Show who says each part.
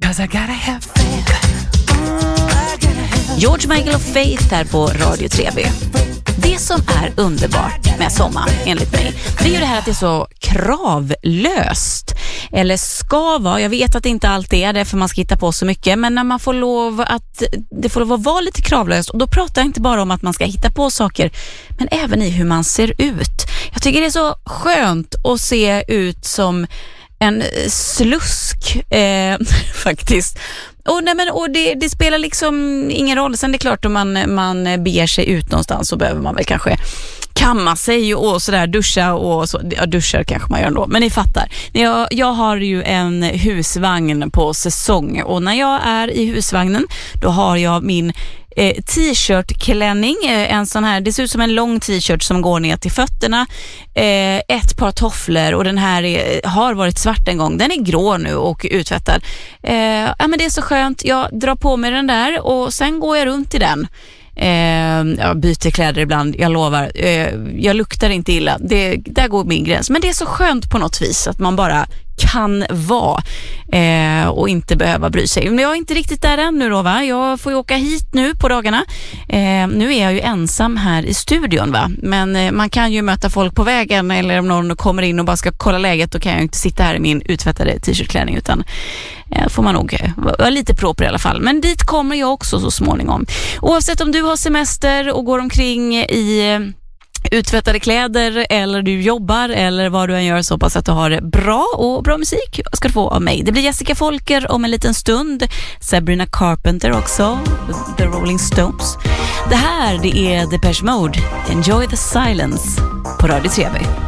Speaker 1: 'cause I gotta have faith.
Speaker 2: George Michael och Faith här på Radio 3B. Det som är underbart med sommar, enligt mig, det är ju det här att det är så kravlöst. Eller ska vara, jag vet att det inte alltid är det för man ska hitta på så mycket, men när man får lov att, det får lov att vara lite kravlöst, och då pratar jag inte bara om att man ska hitta på saker, men även i hur man ser ut. Jag tycker det är så skönt att se ut som en slusk faktiskt. Och det spelar liksom ingen roll. Sen det är klart om man beger sig ut någonstans så behöver man väl kanske kamma sig och sådär, duscha och så. Ja, duschar kanske man gör ändå, men ni fattar. Jag har ju en husvagn på säsong, och när jag är i husvagnen då har jag min t-shirt-klänning, en sån här, det ser ut som en lång t-shirt som går ner till fötterna, ett par tofflor, och den här har varit svart en gång, den är grå nu och uttvättad. Men det är så skönt, jag drar på mig den där och sen går jag runt i den. Jag byter kläder ibland, jag lovar, jag luktar inte illa, där går min gräns, men det är så skönt på något vis att man bara kan vara och inte behöva bry sig. Men jag är inte riktigt där ännu då, va? Jag får ju åka hit nu på dagarna. Nu är jag ju ensam här i studion, va? Men man kan ju möta folk på vägen, eller om någon kommer in och bara ska kolla läget, då kan jag inte sitta här i min utvättade t-shirtklänning, utan får man nog vara lite proper i alla fall. Men dit kommer jag också så småningom. Oavsett om du har semester och går omkring i utvättade kläder, eller du jobbar, eller vad du än gör, så hoppas att du har det bra, och bra musik ska du få av mig. Det blir Jessica Folker om en liten stund, Sabrina Carpenter också, The Rolling Stones. Det här, det är Depeche Mode, Enjoy the Silence på Radio 3B.